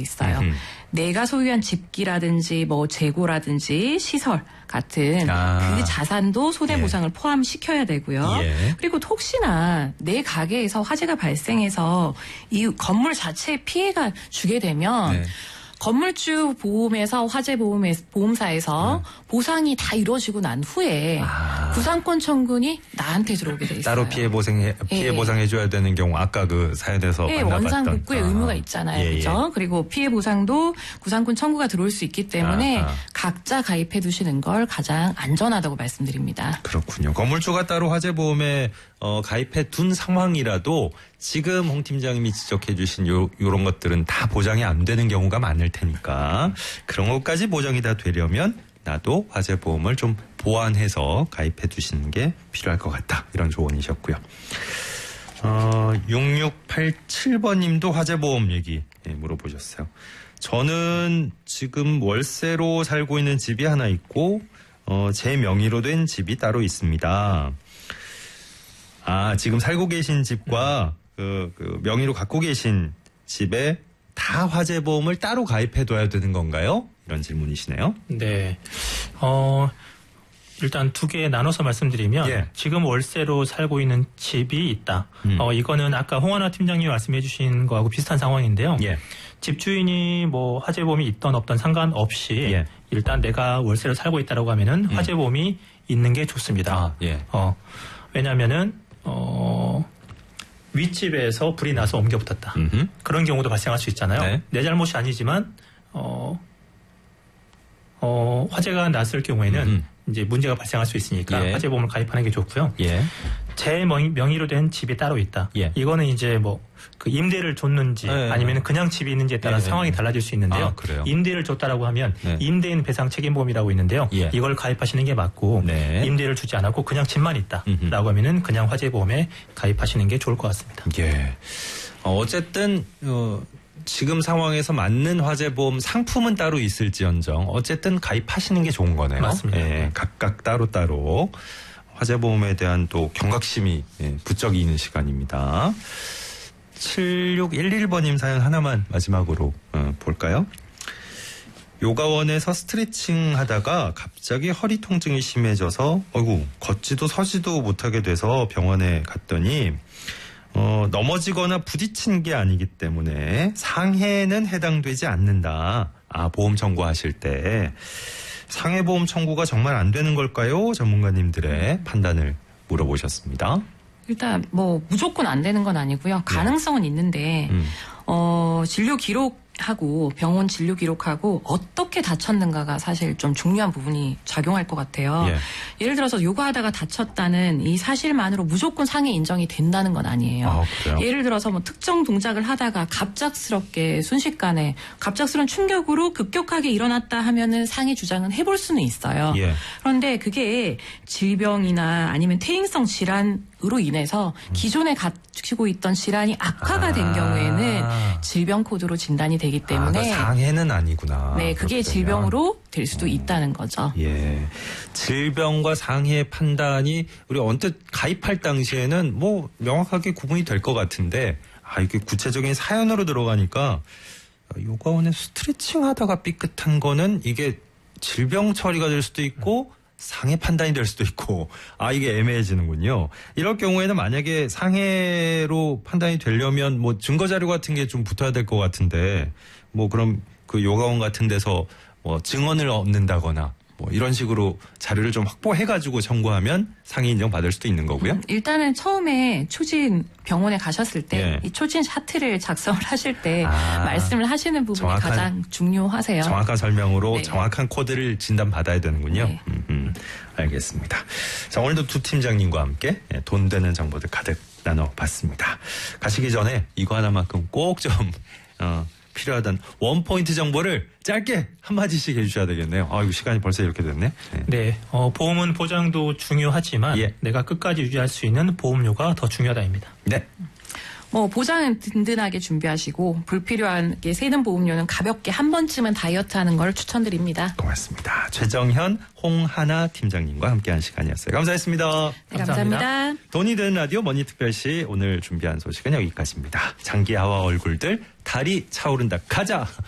있어요. 내가 소유한 집기라든지 뭐 재고라든지 시설 같은 그 자산도 손해보상을 포함시켜야 되고요. 그리고 혹시나 내 가게에서 화재가 발생해서 이 건물 자체에 피해가 주게 되면 건물주 보험에서 보험사에서 보상이 다 이루어지고 난 후에 구상권 청구니 나한테 들어오게 돼 있어요. 따로 피해 보상해줘야 되는 경우 아까 그 사연에서 만나봤던. 원상 복구의 의무가 있잖아요. 그렇죠? 그리고 피해 보상도 구상권 청구가 들어올 수 있기 때문에 각자 가입해 두시는 걸 가장 안전하다고 말씀드립니다. 그렇군요. 건물주가 따로 화재보험에 가입해 둔 상황이라도 지금 홍 팀장님이 지적해 주신 요런 것들은 다 보장이 안 되는 경우가 많을 테니까 그런 것까지 보장이 다 되려면 나도 화재보험을 좀 보완해서 가입해 두시는 게 필요할 것 같다. 이런 조언이셨고요. 6687번 님도 화재보험 얘기 물어보셨어요. 저는 지금 월세로 살고 있는 집이 하나 있고 제 명의로 된 집이 따로 있습니다. 지금 살고 계신 집과 그 명의로 갖고 계신 집에 다 화재보험을 따로 가입해둬야 되는 건가요? 이런 질문이시네요. 네. 일단 두 개 나눠서 말씀드리면 지금 월세로 살고 있는 집이 있다. 이거는 아까 홍하나 팀장님이 말씀해 주신 거하고 비슷한 상황인데요. 집주인이 뭐 화재보험이 있던 없던 상관없이 일단 내가 월세로 살고 있다라고 하면은 화재보험이 있는 게 좋습니다. 왜냐하면은 윗집에서 불이 나서 옮겨 붙었다. 그런 경우도 발생할 수 있잖아요. 내 잘못이 아니지만 화재가 났을 경우에는 이제 문제가 발생할 수 있으니까 화재보험을 가입하는 게 좋고요. 제 명의로 된 집이 따로 있다. 이거는 이제 뭐 그 임대를 줬는지 아니면 그냥 집이 있는지에 따라 상황이 달라질 수 있는데요. 임대를 줬다라고 하면 임대인 배상 책임보험이라고 있는데요. 이걸 가입하시는 게 맞고 임대를 주지 않았고 그냥 집만 있다라고 하면은 그냥 화재보험에 가입하시는 게 좋을 것 같습니다. 어쨌든 지금 상황에서 맞는 화재보험 상품은 따로 있을지언정 어쨌든 가입하시는 게 좋은 거네요. 맞습니다. 각각 따로따로 화재보험에 대한 또 경각심이 부쩍이는 시간입니다. 7611번님 사연 하나만 마지막으로 볼까요? 요가원에서 스트레칭 하다가 갑자기 허리 통증이 심해져서 걷지도 서지도 못하게 돼서 병원에 갔더니 넘어지거나 부딪힌 게 아니기 때문에 상해는 해당되지 않는다. 보험 청구하실 때 상해보험 청구가 정말 안 되는 걸까요? 전문가님들의 판단을 물어보셨습니다. 일단 뭐 무조건 안 되는 건 아니고요. 가능성은 있는데 진료 기록하고 병원 진료 기록하고 어떻게 다쳤는가가 사실 좀 중요한 부분이 작용할 것 같아요. 예를 들어서 요가하다가 다쳤다는 이 사실만으로 무조건 상해 인정이 된다는 건 아니에요. 예를 들어서 뭐 특정 동작을 하다가 갑작스럽게 순식간에 갑작스러운 충격으로 급격하게 일어났다 하면은 상해 주장은 해볼 수는 있어요. 그런데 그게 질병이나 아니면 퇴행성 질환으로 인해서 기존에 가지고 있던 질환이 악화가 된 경우에는 질병 코드로 진단이 되기 때문에 상해는 아니구나. 네, 그게 질병으로 될 수도 있다는 거죠. 질병과 상해 판단이 우리 언뜻 가입할 당시에는 뭐 명확하게 구분이 될 것 같은데 이게 구체적인 사연으로 들어가니까 요가원에 스트레칭 하다가 삐끗한 거는 이게 질병 처리가 될 수도 있고 상해 판단이 될 수도 있고 이게 애매해지는군요. 이럴 경우에는 만약에 상해로 판단이 되려면 뭐 증거 자료 같은 게 좀 붙어야 될 것 같은데 뭐 그럼 그 요가원 같은 데서 뭐 증언을 얻는다거나 뭐 이런 식으로 자료를 좀 확보해가지고 청구하면 상해 인정 받을 수도 있는 거고요. 일단은 처음에 초진 병원에 가셨을 때 이 초진 차트를 작성을 하실 때 말씀을 하시는 부분이 가장 중요하세요. 정확한 설명으로 정확한 코드를 진단받아야 되는군요. 알겠습니다. 자, 오늘도 두 팀장님과 함께 돈 되는 정보들 가득 나눠봤습니다. 가시기 전에 이거 하나만큼 꼭 좀 필요하던 원포인트 정보를 짧게 한마디씩 해주셔야 되겠네요. 이거 시간이 벌써 이렇게 됐네. 보험은 보장도 중요하지만 내가 끝까지 유지할 수 있는 보험료가 더 중요하다입니다. 뭐 보장은 든든하게 준비하시고 불필요하게 새는 보험료는 가볍게 한 번쯤은 다이어트하는 걸 추천드립니다. 고맙습니다. 최정현, 홍하나 팀장님과 함께한 시간이었어요. 감사했습니다. 감사합니다. 돈이 되는 라디오 머니특별시 오늘 준비한 소식은 여기까지입니다. 장기하와 얼굴들 달이 차오른다 가자.